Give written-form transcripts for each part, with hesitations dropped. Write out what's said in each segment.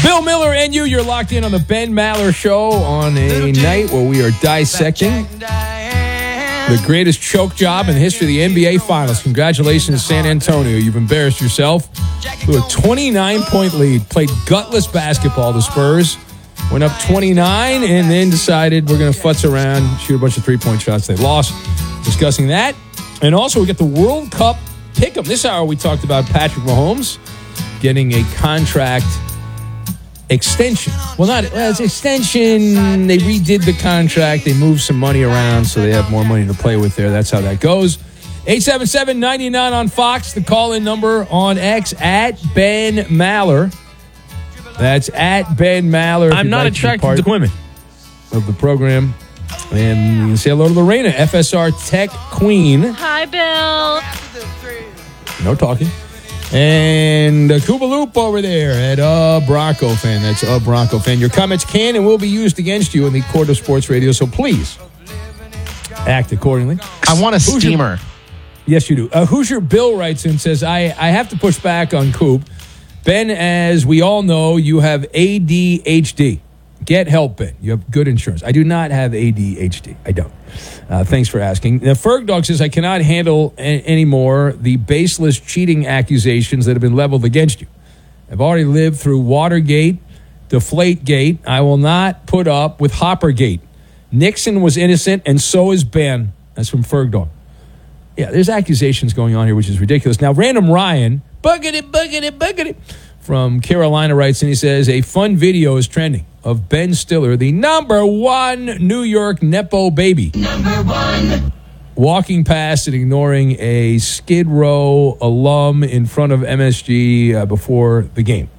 Bill Miller and you're locked in on the Ben Maller Show on a night where we are dissecting the greatest choke job in the history of the NBA Finals. Congratulations, San Antonio. You've embarrassed yourself. With a 29-point lead, played gutless basketball, the Spurs. Went up 29 and then decided we're going to futz around, shoot a bunch of three-point shots. They lost. Discussing that. And also we get the World Cup pick-up. This hour we talked about Patrick Mahomes getting a contract extension. It's extension. They redid the contract. They moved some money around so they have more money to play with there. That's how that goes. 877-99 on Fox. The call-in number on X at Ben Maller. That's at Ben Maller. I'm not attracted to women. Of the program. And you can say hello to Lorena, FSR Tech Queen. Hi, Bill. No talking. And Cuba Loop over there at Bronco Fan. That's Bronco Fan. Your comments can and will be used against you in the court of sports radio, so please act accordingly. I want a steamer. Yes, you do. Hoosier Bill writes in and says, I have to push back on Coop. Ben, as we all know, you have ADHD. Get help, Ben. You have good insurance. I do not have ADHD. I don't. Thanks for asking. Now, Ferg Dog says, I cannot handle anymore the baseless cheating accusations that have been leveled against you. I've already lived through Watergate, Deflategate. I will not put up with Hoppergate. Nixon was innocent, and so is Ben. That's from Ferg Dog. Yeah, there's accusations going on here, which is ridiculous. Now, Random Ryan, buggity, from Carolina writes, and he says, a fun video is trending of Ben Stiller, the number one New York Nepo baby. Number one. Walking past and ignoring a Skid Row alum in front of MSG before the game.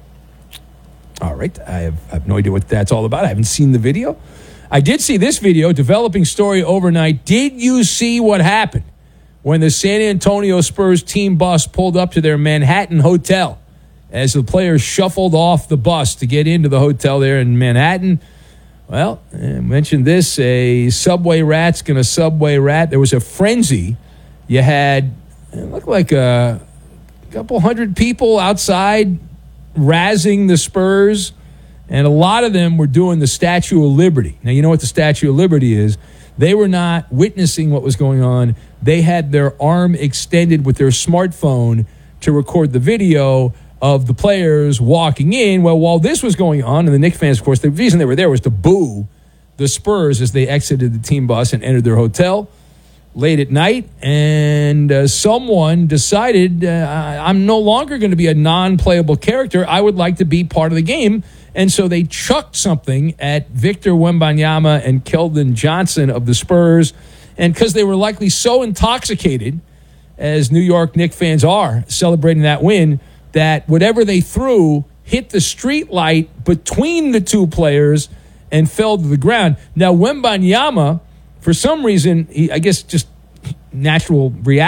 All right, I have no idea what that's all about. I haven't seen the video. I did see this video, developing story overnight. Did you see what happened when the San Antonio Spurs team bus pulled up to their Manhattan hotel as the players shuffled off the bus to get into the hotel there in Manhattan? Well, I mentioned this, a subway rat's going to subway rat. There was a frenzy. You had, it looked like a couple hundred people outside razzing the Spurs, and a lot of them were doing the Statue of Liberty. Now, you know what the Statue of Liberty is. They were not witnessing what was going on. They had their arm extended with their smartphone to record the video of the players walking in. Well, while this was going on, and the Knicks fans, of course, the reason they were there was to boo the Spurs as they exited the team bus and entered their hotel late at night. And someone decided, I'm no longer going to be a non-playable character. I would like to be part of the game. And so they chucked something at Victor Wembanyama and Keldon Johnson of the Spurs. And because they were likely so intoxicated, as New York Knicks fans are celebrating that win, that whatever they threw hit the street light between the two players and fell to the ground. Now, Wembanyama, for some reason, I guess just natural reaction,